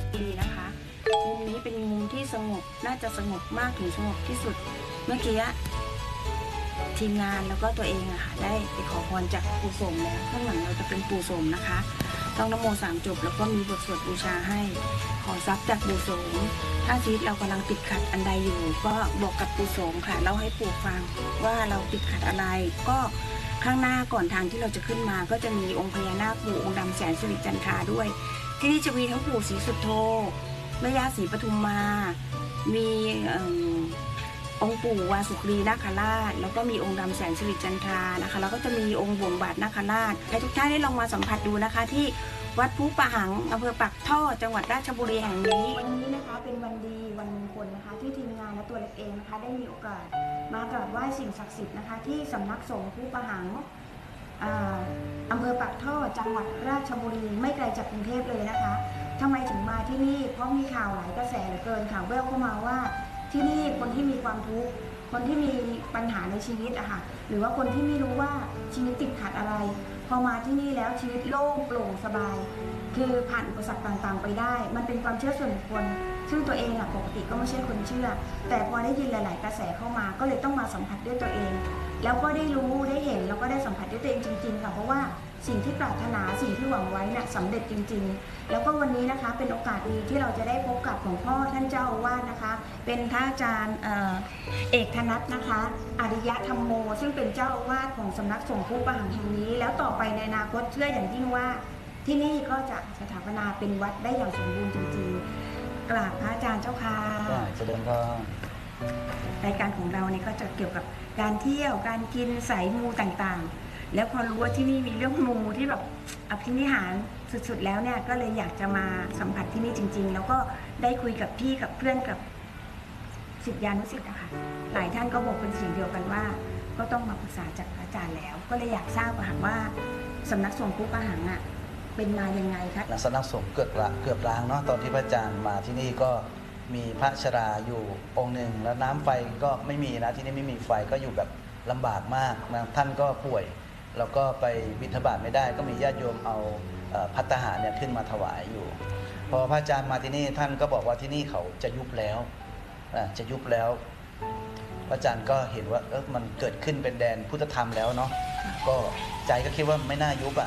ดีนะคะมุมนี้เป็นมุมที่สงบน่าจะสงบมากถึงสงบที่สุดเมื่อกี้ทีมงานแล้วก็ตัวเองอะค่ะได้ไปขอพรจากปู่โสมแล้วข้างหลังเราจะเป็นปู่โสมนะคะต้องนโม3 จบแล้วก็มีบทสวดบูชาให้ขอทรัพย์จากปู่โสมถ้าชีวิตเรากำลังติดขัดอันใดอยู่ก็บอกกับปู่โสมค่ะเล่าให้ปู่ฟังว่าเราติดขัดอะไรก็ข้างหน้าก่อนทางที่เราจะขึ้นมาก็จะมีองค์พญานาคปู่องค์ดำแสนสิริจันทราด้วยที่นี่จะมีทั้งปู่ศรีสุโธแม่ย่าศรีปทุมมามีองค์ปู่วาสุกรีนาคราชแล้วก็มีองค์ดำแสนสิริจันทรานะคะแล้วก็จะมีองค์บ่วงบาทนาคราชให้ทุกท่านได้ลองมาสัมผัสดูนะคะที่วัดภูปะหังอำเภอปากท่อจังหวัดราชบุรีแห่งนี้วันนี้นะคะเป็นวันดีวันมงคลนะคะที่ทีมงานและตัวเล็กเองนะคะได้มีโอกาสมากราบไหว้สิ่งศักดิ์สิทธิ์นะคะที่สำนักสงฆ์ภูปะหังอำเภอปากท่อจังหวัดราชบุรีไม่ไกลจากกรุงเทพเลยนะคะทำไมถึงมาที่นี่เพราะมีข่าวหลายกระแสเหลือเกินข่าวแว่วเข้ามาว่าที่นี่คนที่มีความทุกข์คนที่มีปัญหาในชีวิตอะค่ะหรือว่าคนที่ไม่รู้ว่าชีวิตติดขัดอะไรพอมาที่นี่แล้วชีวิตโล่งโปร่งสบายคือผ่านอุปสรรคต่างๆไปได้มันเป็นความเชื่อส่วนบุคคลซึ่งตัวเองอะปกติก็ไม่ใช่คนเชื่อแต่พอได้ยินหลายๆกระแสเข้ามาก็เลยต้องมาสัมผัสด้วยตัวเองแล้วก็ได้รู้ได้เห็นแล้วก็ได้สัมผัสด้วยตัวเองจริงๆค่ะเพราะว่าสิ่งที่ปรารถนาสิ่งที่หวังไว้น่ะสำเร็จจริงๆแล้วก็วันนี้นะคะเป็นโอกาสดีที่เราจะได้พบกับหลวงพ่อท่านเจ้าอาวาสนะคะเป็นท่านอาจารย์เอกธนัทนะคะอริยธรรมโมซึ่งเป็นเจ้าอาวาสของสำนักสงฆ์ภูปะหังแห่งนี้แล้วต่อไปในอนาคตเชื่ออย่างยิ่งว่าที่นี่ก็จะสถาปนาเป็นวัดได้อย่างสมบูรณ์จริงๆกราบพระอาจารย์เจ้าค่ะเจริญพรรายการของเราเนี่ยก็จะเกี่ยวกับการเที่ยวการกินสายมูต่างๆแล้วพอรู้ว่าที่นี่มีเรื่องมูที่แบบอภินิหารสุดๆแล้วเนี่ยก็เลยอยากจะมาสัมผัสที่นี่จริงๆแล้วก็ได้คุยกับพี่กับเพื่อนกับศิษยานุศิษย์นะคะหลายท่านก็บอกเป็นสิ่งเดียวกันว่าก็ต้องมาปรึกษาจากอาจารย์แล้วก็เลยอยากทราบว่าสำนักสงฆ์ภูปะหังเป็นมายังไงคะสำนักสงฆ์เกือบร้างเนาะตอนที่พระอาจารย์มาที่นี่ก็มีพระชราอยู่องค์หนึ่งแล้วน้ำไฟก็ไม่มีนะที่นี่ไม่มีไฟก็อยู่แบบลำบากมากนะท่านก็ป่วยแล้วก็ไปบิณฑบาตไม่ได้ก็มีญาติโยมเอาภัตตาหารเนี่ยขึ้นมาถวายอยู่พอพระอาจารย์มาที่นี่ท่านก็บอกว่าที่นี่เขาจะยุบแล้วจะยุบแล้วพระอาจารย์ก็เห็นว่ามันเกิดขึ้นเป็นแดนพุทธธรรมแล้วเนาะก็ใจก็คิดว่าไม่น่ายุบ